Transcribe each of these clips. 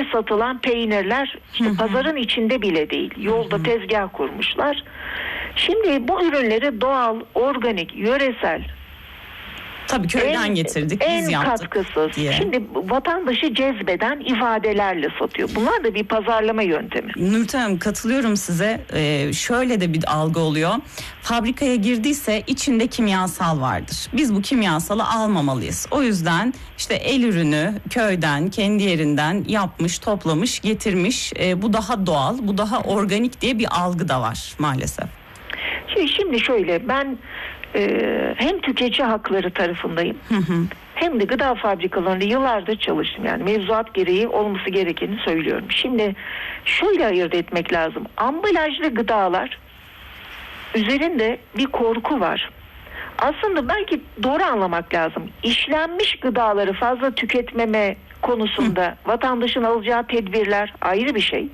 satılan peynirler işte pazarın içinde bile değil. Yolda tezgah kurmuşlar. Şimdi bu ürünleri doğal, organik, yöresel, tabii köyden getirdik, biz yaptık katkısız diye. Şimdi vatandaşı cezbeden ifadelerle satıyor. Bunlar da bir pazarlama yöntemi. Nurten Hanım, katılıyorum size. Şöyle de bir algı oluyor. Fabrikaya girdiyse içinde kimyasal vardır. Biz bu kimyasalı almamalıyız. O yüzden işte el ürünü köyden, kendi yerinden yapmış, toplamış, getirmiş. Bu daha doğal, bu daha organik diye bir algı da var maalesef. Şimdi şöyle, ben hem tüketici hakları tarafındayım, hem de gıda fabrikalarında yıllardır çalıştım. Yani mevzuat gereği olması gerekeni söylüyorum. Şimdi şöyle ayırt etmek lazım. Ambalajlı gıdalar üzerinde bir korku var. Aslında belki doğru anlamak lazım. İşlenmiş gıdaları fazla tüketmeme konusunda vatandaşın alacağı tedbirler ayrı bir şey.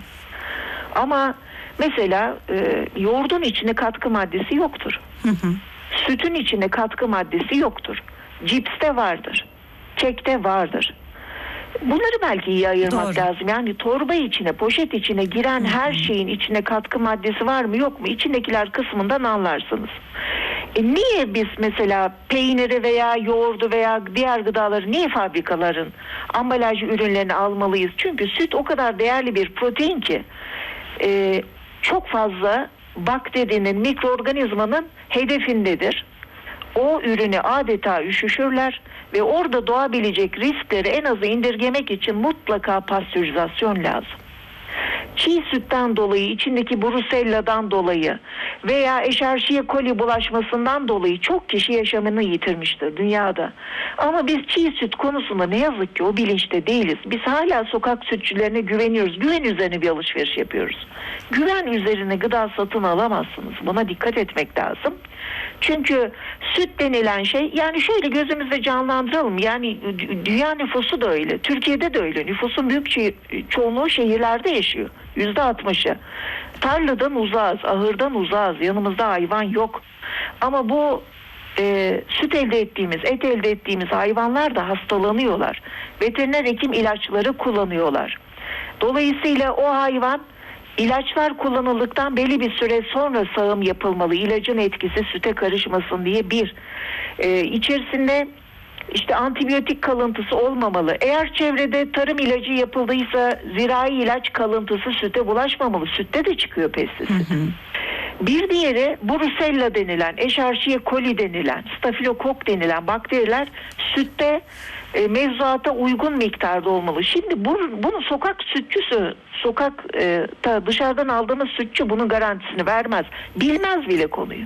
Ama mesela yoğurdun içine katkı maddesi yoktur. Sütün içine katkı maddesi yoktur. Cipste vardır. Kekte vardır. Bunları belki iyi ayırmak lazım. Yani torba içine, poşet içine giren her şeyin içine katkı maddesi var mı yok mu? İçindekiler kısmından anlarsınız. Niye biz mesela peyniri veya yoğurdu veya diğer gıdaları niye fabrikaların ambalaj ürünlerini almalıyız? Çünkü süt o kadar değerli bir protein ki çok fazla bakterinin, mikroorganizmanın hedefindedir. O ürünü adeta üşüşürler ve orada doğabilecek riskleri en aza indirgemek için mutlaka pastörizasyon lazım. Çiğ sütten dolayı, içindeki bruselladan dolayı veya Escherichia coli bulaşmasından dolayı çok kişi yaşamını yitirmiştir dünyada. Ama biz çiğ süt konusunda ne yazık ki o bilinçte değiliz. Biz hala sokak sütçülerine güveniyoruz. Güven üzerine bir alışveriş yapıyoruz. Güven üzerine gıda satın alamazsınız. Buna dikkat etmek lazım. Çünkü süt denilen şey, yani şöyle gözümüzde canlandıralım. Yani dünya nüfusu da öyle. Türkiye'de de öyle. Nüfusun büyük çoğunluğu şehirlerde yaşıyor. %60'ı. Tarladan uzağız, ahırdan uzağız. Yanımızda hayvan yok. Ama bu süt elde ettiğimiz, et elde ettiğimiz hayvanlar da hastalanıyorlar. Veteriner hekim ilaçları kullanıyorlar. Dolayısıyla o hayvan İlaçlar kullanıldıktan belli bir süre sonra sağım yapılmalı. İlacın etkisi süte karışmasın diye bir. İçerisinde işte antibiyotik kalıntısı olmamalı. Eğer çevrede tarım ilacı yapıldıysa zirai ilaç kalıntısı süte bulaşmamalı. Sütte de çıkıyor pestisit. Bir diğeri Brusella denilen, Escherichia coli denilen, stafilokok denilen bakteriler sütte mevzuata uygun miktarda olmalı. Şimdi bunu sokak sütçüsü, sokakta dışarıdan aldığımız sütçü bunun garantisini vermez. Bilmez bile konuyu.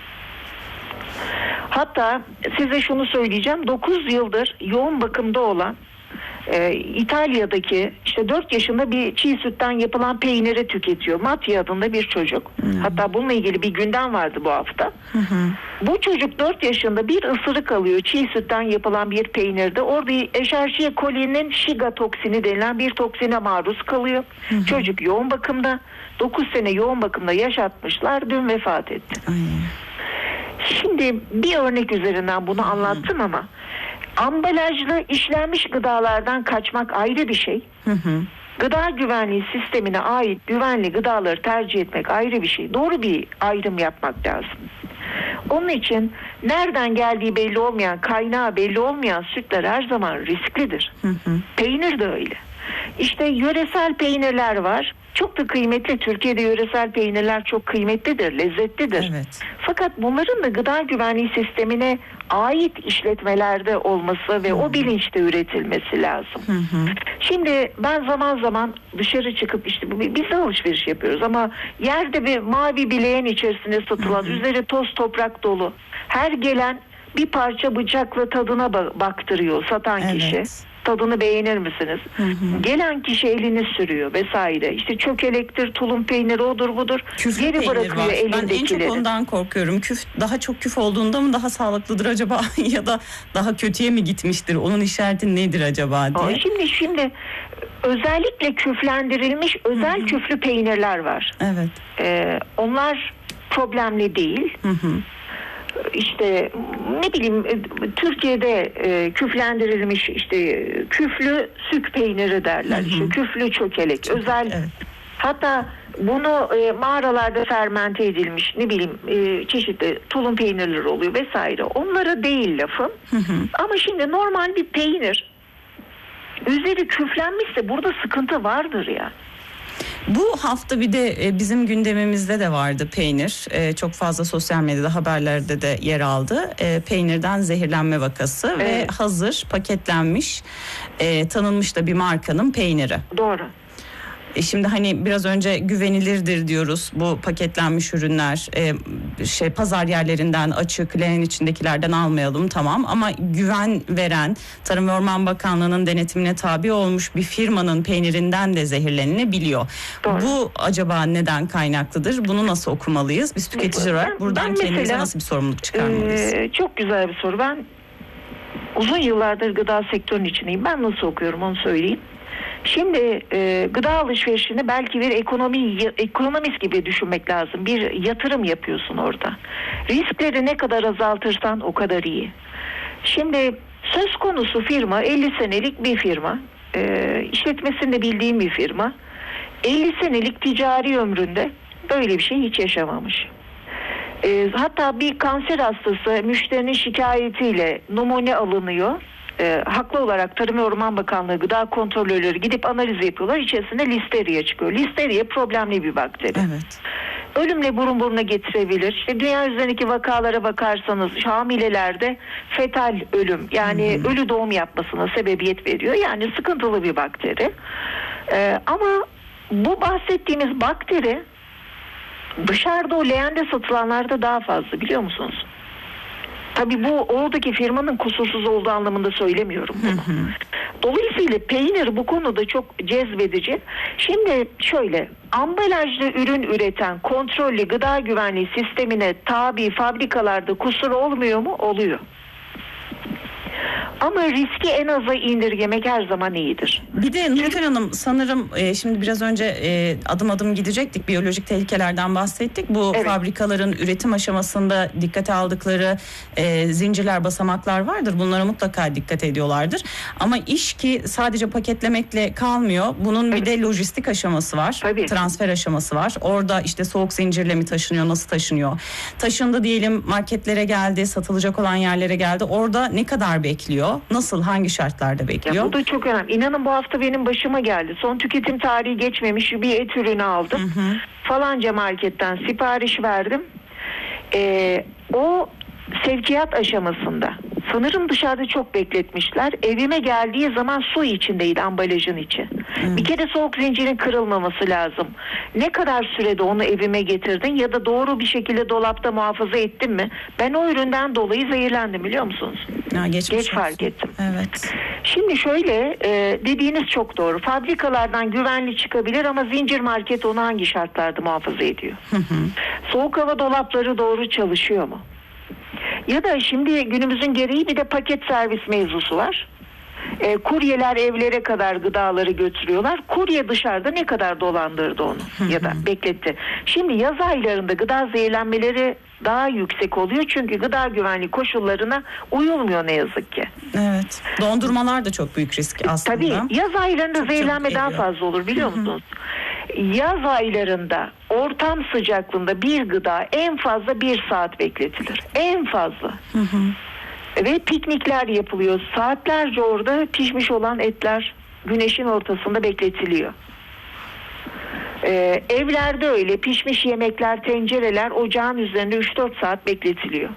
Hatta size şunu söyleyeceğim. 9 yıldır yoğun bakımda olan İtalya'daki işte 4 yaşında bir çiğ sütten yapılan peyniri tüketiyor. Mattia adında bir çocuk. Hatta bununla ilgili bir gündem vardı bu hafta. Bu çocuk 4 yaşında bir ısırık alıyor çiğ sütten yapılan bir peynirde. Orada Escherichia coli'nin Shiga toksini denilen bir toksine maruz kalıyor. Çocuk yoğun bakımda. 9 sene yoğun bakımda yaşatmışlar. Dün vefat etti. Şimdi bir örnek üzerinden bunu anlattım ama ambalajlı işlenmiş gıdalardan kaçmak ayrı bir şey. Gıda güvenliği sistemine ait güvenli gıdaları tercih etmek ayrı bir şey. Doğru bir ayrım yapmak lazım. Onun için nereden geldiği belli olmayan, kaynağı belli olmayan sütler her zaman risklidir. Peynir de öyle. İşte yöresel peynirler var. Çok da kıymetli. Türkiye'de yöresel peynirler çok kıymetlidir, lezzetlidir. Evet. Fakat bunların da gıda güvenliği sistemine ait işletmelerde olması ve o bilinçte üretilmesi lazım. Şimdi ben zaman zaman dışarı çıkıp işte biz de alışveriş yapıyoruz ama yerde bir mavi bir leğen içerisinde satılan, üzeri toz toprak dolu, her gelen bir parça bıçakla tadına baktırıyor satan kişi. Tadını beğenir misiniz? Gelen kişi elini sürüyor vesaire. İşte çökelektir, tulum peyniri, odur budur. Küflü geri peynir bırakıyor var. elindekileri. Ben en çok ondan korkuyorum. Daha çok küf olduğunda mı daha sağlıklıdır acaba ya da daha kötüye mi gitmiştir? Onun işareti nedir acaba diye. Şimdi özellikle küflendirilmiş özel küflü peynirler var. Evet. Onlar problemli değil. işte ne bileyim Türkiye'de küflendirilmiş işte küflü süt peyniri derler. İşte küflü çökelek. Özel hatta bunu mağaralarda fermente edilmiş ne bileyim çeşitli tulum peynirleri oluyor vesaire. Onlara değil lafım. Ama şimdi normal bir peynir üzeri küflenmişse burada sıkıntı vardır ya. Bu hafta bir de bizim gündemimizde de vardı peynir. Çok fazla sosyal medyada haberlerde de yer aldı. Peynirden zehirlenme vakası ve hazır paketlenmiş tanınmış da bir markanın peyniri. Doğru. Şimdi hani biraz önce güvenilirdir diyoruz bu paketlenmiş ürünler pazar yerlerinden açık leğen içindekilerden almayalım tamam ama güven veren Tarım ve Orman Bakanlığı'nın denetimine tabi olmuş bir firmanın peynirinden de zehirlenilebiliyor. Doğru. Bu acaba neden kaynaklıdır? Bunu nasıl okumalıyız? Biz tüketiciler olarak buradan kendimize nasıl bir sorumluluk çıkarmalıyız? Çok güzel bir soru. Ben uzun yıllardır gıda sektörünün içindeyim. Ben nasıl okuyorum onu söyleyeyim. Şimdi gıda alışverişini belki bir ekonomist gibi düşünmek lazım. Bir yatırım yapıyorsun orada. Riskleri ne kadar azaltırsan o kadar iyi. Şimdi söz konusu firma 50 senelik bir firma. İşletmesini de bildiğim bir firma. 50 senelik ticari ömründe böyle bir şey hiç yaşamamış. Hatta bir kanser hastası müşterinin şikayetiyle numune alınıyor. Haklı olarak Tarım ve Orman Bakanlığı gıda kontrolörleri gidip analiz yapıyorlar. İçerisinde listeria çıkıyor. Listeria problemli bir bakteri. Evet. Ölümle burun buruna getirebilir. İşte dünya üzerindeki vakalara bakarsanız hamilelerde fetal ölüm yani ölü doğum yapmasına sebebiyet veriyor. Yani sıkıntılı bir bakteri. Ama bu bahsettiğimiz bakteri dışarıda o leğende satılanlarda daha fazla biliyor musunuz? Tabii bu oradaki firmanın kusursuz olduğu anlamında söylemiyorum bunu. Dolayısıyla peynir bu konuda çok cezbedici. Şimdi şöyle ambalajlı ürün üreten kontrollü gıda güvenliği sistemine tabi fabrikalarda kusur olmuyor mu? Oluyor. Ama riski en aza indirgemek her zaman iyidir. Bir de Nurten Hanım sanırım şimdi biraz önce adım adım gidecektik. Biyolojik tehlikelerden bahsettik. Bu fabrikaların üretim aşamasında dikkate aldıkları zincirler, basamaklar vardır. Bunlara mutlaka dikkat ediyorlardır. Ama iş ki sadece paketlemekle kalmıyor. Bunun bir de lojistik aşaması var. Tabii. Transfer aşaması var. Orada işte soğuk zincirle mi taşınıyor, nasıl taşınıyor? Taşındı diyelim marketlere geldi, satılacak olan yerlere geldi. Orada ne kadar bekliyor? Nasıl, hangi şartlarda bekliyor? Ya bu da çok önemli. İnanın bu hafta benim başıma geldi. Son tüketim tarihi geçmemiş bir et ürünü aldım. Falanca marketten sipariş verdim. O sevkiyat aşamasında. Sanırım dışarıda çok bekletmişler. Evime geldiği zaman su içindeydi ambalajın içi. Bir kere soğuk zincirin kırılmaması lazım. Ne kadar sürede onu evime getirdin ya da doğru bir şekilde dolapta muhafaza ettin mi? Ben o üründen dolayı zehirlendim biliyor musunuz? Ya, geç fark ettim. Evet. Şimdi şöyle dediğiniz çok doğru. Fabrikalardan güvenli çıkabilir ama zincir market onu hangi şartlarda muhafaza ediyor? Soğuk hava dolapları doğru çalışıyor mu? Ya da şimdi günümüzün gereği bir de paket servis mevzusu var. Kuryeler evlere kadar gıdaları götürüyorlar. Kurye dışarıda ne kadar dolandırdı onu ya da bekletti. Şimdi yaz aylarında gıda zehirlenmeleri daha yüksek oluyor çünkü gıda güvenliği koşullarına uyulmuyor ne yazık ki. Evet. Dondurmalar da çok büyük risk aslında. Tabii yaz aylarında zehirlenme daha fazla olur biliyor musunuz? Yaz aylarında ortam sıcaklığında bir gıda en fazla 1 saat bekletilir. En fazla. Ve piknikler yapılıyor. Saatlerce orada pişmiş olan etler güneşin ortasında bekletiliyor. Evlerde öyle pişmiş yemekler, tencereler ocağın üzerinde 3-4 saat bekletiliyor.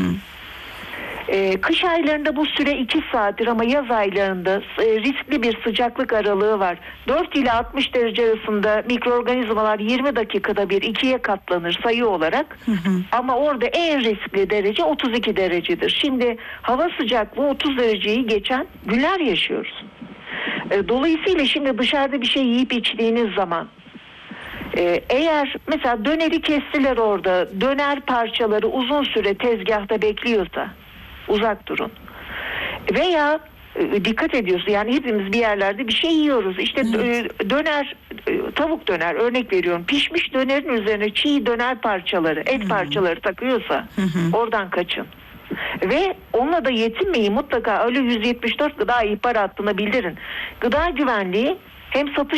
Kış aylarında bu süre 2 saattir ama yaz aylarında riskli bir sıcaklık aralığı var. 4 ile 60 derece arasında mikroorganizmalar 20 dakikada bir 2'ye katlanır sayı olarak. Ama orada en riskli derece 32 derecedir. Şimdi hava sıcaklığı 30 dereceyi geçen günler yaşıyoruz. Dolayısıyla şimdi dışarıda bir şey yiyip içtiğiniz zaman eğer mesela döneri kestiler orada, döner parçaları uzun süre tezgahta bekliyorsa uzak durun. Veya dikkat ediyorsun yani hepimiz bir yerlerde bir şey yiyoruz. İşte döner, tavuk döner örnek veriyorum. Pişmiş dönerin üzerine çiğ döner parçaları, et parçaları takıyorsa oradan kaçın. Ve onunla da yetinmeyin, mutlaka öyle 174 gıda ihbar hattına bildirin. Gıda güvenliği hem satış